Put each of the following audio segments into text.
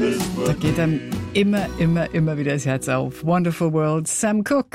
Da geht einem immer wieder das Herz auf. Wonderful World, Sam Cooke.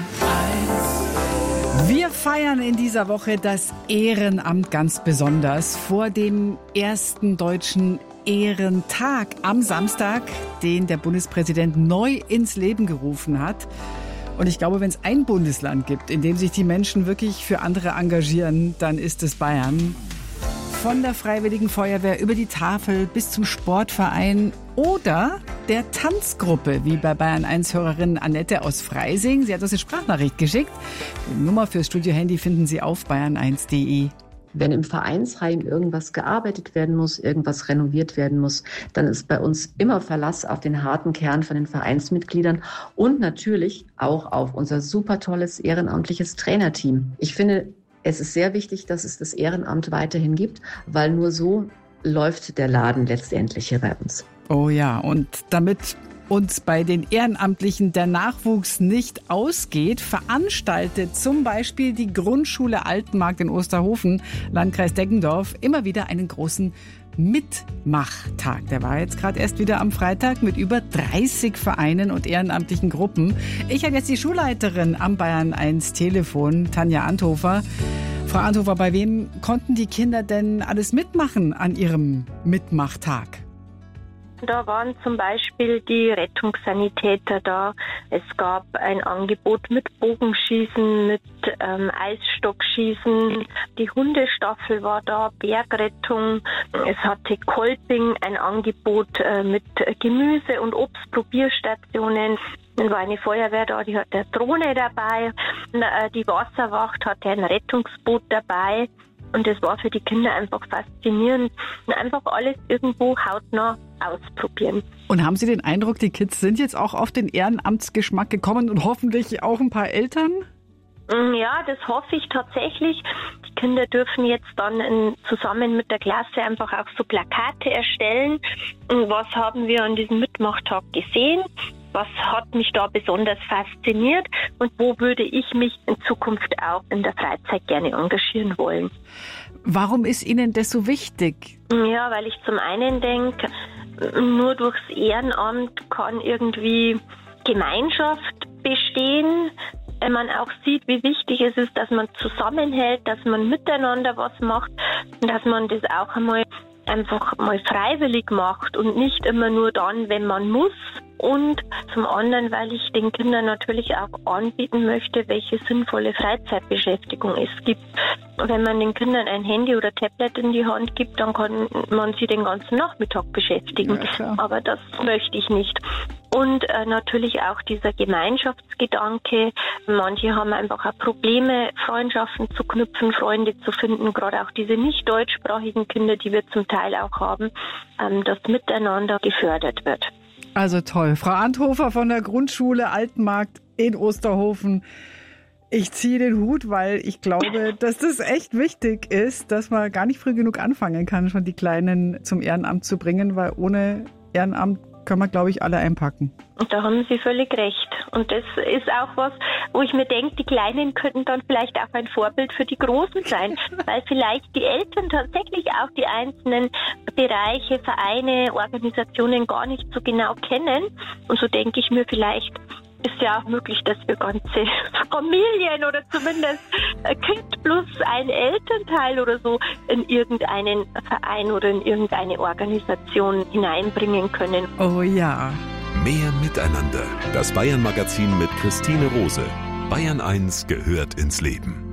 Wir feiern in dieser Woche das Ehrenamt ganz besonders vor dem ersten deutschen Ehrentag am Samstag, den der Bundespräsident neu ins Leben gerufen hat. Und ich glaube, wenn es ein Bundesland gibt, in dem sich die Menschen wirklich für andere engagieren, dann ist es Bayern. Von der Freiwilligen Feuerwehr über die Tafel bis zum Sportverein oder der Tanzgruppe, wie bei Bayern 1-Hörerin Annette aus Freising. Sie hat uns eine Sprachnachricht geschickt. Die Nummer fürs Studio-Handy finden Sie auf bayern1.de. Wenn im Vereinsheim irgendwas gearbeitet werden muss, irgendwas renoviert werden muss, dann ist bei uns immer Verlass auf den harten Kern von den Vereinsmitgliedern und natürlich auch auf unser super tolles ehrenamtliches Trainerteam. Ich finde, es ist sehr wichtig, dass es das Ehrenamt weiterhin gibt, weil nur so läuft der Laden letztendlich hier bei uns. Oh ja, und damit uns bei den Ehrenamtlichen der Nachwuchs nicht ausgeht, veranstaltet zum Beispiel die Grundschule Altenmarkt in Osterhofen, Landkreis Deggendorf, immer wieder einen großen Mitmachtag. Der war jetzt gerade erst wieder am Freitag mit über 30 Vereinen und ehrenamtlichen Gruppen. Ich habe jetzt die Schulleiterin am Bayern 1 Telefon, Tanja Anthofer. Frau Anthofer, bei wem konnten die Kinder denn alles mitmachen an ihrem Mitmachtag? Da waren zum Beispiel die Rettungssanitäter da. Es gab ein Angebot mit Bogenschießen, mit Eisstockschießen. Die Hundestaffel war da, Bergrettung. Es hatte Kolping ein Angebot mit Gemüse- und Obstprobierstationen. Dann war eine Feuerwehr da, die hatte eine Drohne dabei. Die Wasserwacht hatte ein Rettungsboot dabei. Und es war für die Kinder einfach faszinierend. Und einfach alles irgendwo hautnah ausprobieren. Und haben Sie den Eindruck, die Kids sind jetzt auch auf den Ehrenamtsgeschmack gekommen und hoffentlich auch ein paar Eltern? Ja, das hoffe ich tatsächlich. Die Kinder dürfen jetzt dann zusammen mit der Klasse einfach auch so Plakate erstellen. Und was haben wir an diesem Mitmachtag gesehen? Was hat mich da besonders fasziniert und wo würde ich mich in Zukunft auch in der Freizeit gerne engagieren wollen? Warum ist Ihnen das so wichtig? Ja, weil ich zum einen denke, nur durchs Ehrenamt kann irgendwie Gemeinschaft bestehen. Wenn man auch sieht, wie wichtig es ist, dass man zusammenhält, dass man miteinander was macht und dass man das auch einfach mal freiwillig macht und nicht immer nur dann, wenn man muss. Und zum anderen, weil ich den Kindern natürlich auch anbieten möchte, welche sinnvolle Freizeitbeschäftigung es gibt. Wenn man den Kindern ein Handy oder Tablet in die Hand gibt, dann kann man sie den ganzen Nachmittag beschäftigen. Ja, aber das möchte ich nicht. Und natürlich auch dieser Gemeinschaftsgedanke. Manche haben einfach auch Probleme, Freundschaften zu knüpfen, Freunde zu finden. Gerade auch diese nicht deutschsprachigen Kinder, die wir zum Teil auch haben, dass miteinander gefördert wird. Also toll. Frau Anthofer von der Grundschule Altenmarkt in Osterhofen. Ich ziehe den Hut, weil ich glaube, dass das echt wichtig ist, dass man gar nicht früh genug anfangen kann, schon die Kleinen zum Ehrenamt zu bringen, weil ohne Ehrenamt können wir, glaube ich, alle einpacken. Und da haben Sie völlig recht. Und das ist auch was, wo ich mir denke, die Kleinen könnten dann vielleicht auch ein Vorbild für die Großen sein, weil vielleicht die Eltern tatsächlich auch die einzelnen Bereiche, Vereine, Organisationen gar nicht so genau kennen. Und so denke ich mir, vielleicht ist ja auch möglich, dass wir ganze Familien oder zumindest Kind plus ein Elternteil oder so in irgendeinen Verein oder in irgendeine Organisation hineinbringen können. Oh ja. Mehr Miteinander. Das Bayern-Magazin mit Christine Rose. Bayern 1 gehört ins Leben.